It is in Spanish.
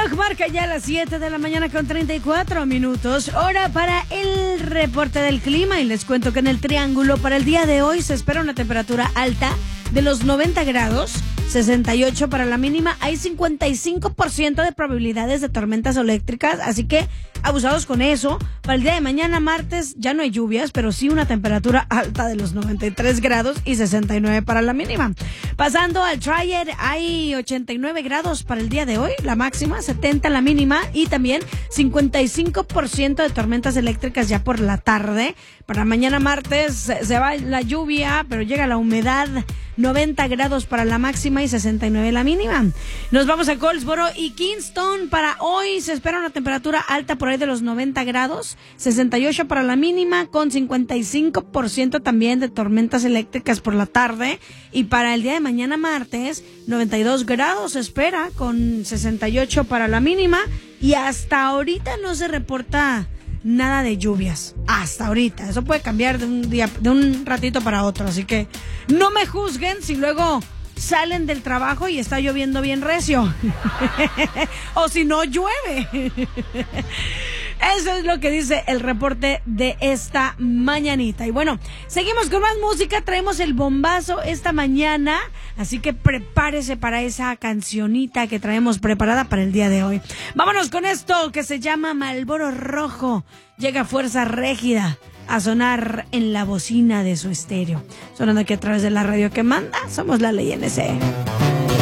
reloj marca ya las 7 de la mañana con 34 minutos. Hora para el reporte del clima. Y les cuento que en el Triángulo para el día de hoy se espera una temperatura alta de los 90 grados, 68 para la mínima. Hay 55% de probabilidades de tormentas eléctricas, así que abusados con eso. Para el día de mañana, martes, ya no hay lluvias, pero sí una temperatura alta de los 93 grados y 69 para la mínima. Pasando al Triad, hay 89 grados para el día de hoy, la máxima, 70 la mínima, y también 55% de tormentas eléctricas ya por la tarde. Para mañana martes se va la lluvia, pero llega la humedad, 90 grados para la máxima y 69 la mínima. Nos vamos a Goldsboro y Kingston. Para hoy se espera una temperatura alta por ahí de los 90 grados, 68 para la mínima, con 55% también de tormentas eléctricas por la tarde. Y para el día de mañana martes, 92 grados se espera, con 68 para la mínima. Y hasta ahorita no se reporta nada de lluvias, hasta ahorita. Eso puede cambiar de un día, de un ratito para otro, así que no me juzguen si luego salen del trabajo y está lloviendo bien recio o si no llueve. Eso es lo que dice el reporte de esta mañanita. Y bueno, seguimos con más música. Traemos el bombazo esta mañana, así que prepárese para esa cancionita que traemos preparada para el día de hoy. Vámonos con esto que se llama Marlboro Rojo. Llega Fuerza Régida a sonar en la bocina de su estéreo, sonando aquí a través de la radio que manda. Somos La Ley NC.